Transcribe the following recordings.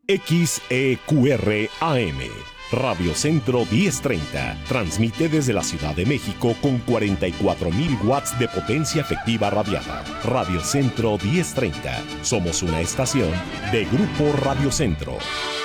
XEQR AM, Radio Centro 1030, transmite desde la Ciudad de México con 44.000 watts de potencia efectiva radiada. Radio Centro 1030, somos una estación de Grupo Radio Centro.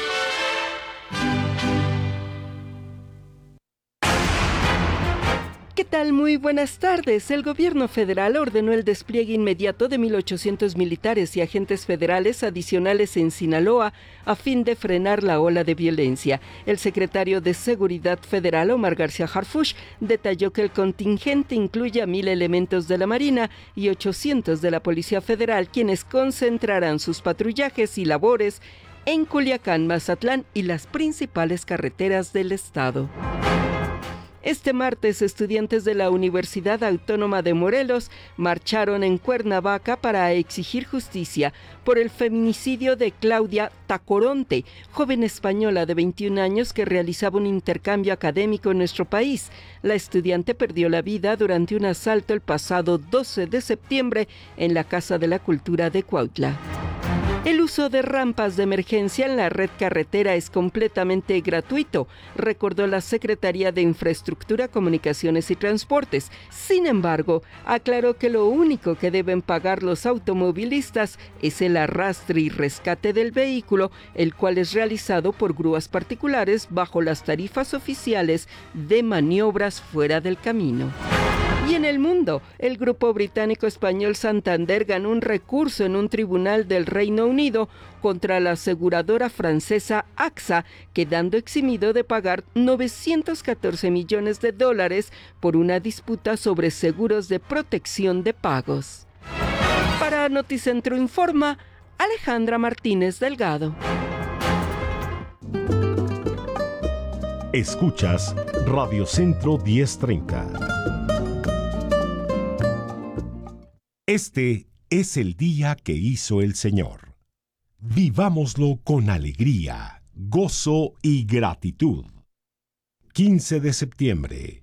¿Qué tal? Muy buenas tardes. El gobierno federal ordenó el despliegue inmediato de 1,800 militares y agentes federales adicionales en Sinaloa a fin de frenar la ola de violencia. El secretario de Seguridad Federal, Omar García Harfuch, detalló que el contingente incluye a 1,000 elementos de la Marina y 800 de la Policía Federal, quienes concentrarán sus patrullajes y labores en Culiacán, Mazatlán y las principales carreteras del estado. Este martes, estudiantes de la Universidad Autónoma de Morelos marcharon en Cuernavaca para exigir justicia por el feminicidio de Claudia Tacoronte, joven española de 21 años que realizaba un intercambio académico en nuestro país. La estudiante perdió la vida durante un asalto el pasado 12 de septiembre en la Casa de la Cultura de Cuautla. El uso de rampas de emergencia en la red carretera es completamente gratuito, recordó la Secretaría de Infraestructura, Comunicaciones y Transportes. Sin embargo, aclaró que lo único que deben pagar los automovilistas es el arrastre y rescate del vehículo, el cual es realizado por grúas particulares bajo las tarifas oficiales de maniobras fuera del camino. Y en el mundo, el grupo británico-español Santander ganó un recurso en un tribunal del Reino Unido contra la aseguradora francesa AXA, quedando eximido de pagar $914 millones por una disputa sobre seguros de protección de pagos. Para Noticentro Informa, Alejandra Martínez Delgado. Escuchas Radio Centro 1030. Este es el día que hizo el Señor. Vivámoslo con alegría, gozo y gratitud. 15 de septiembre,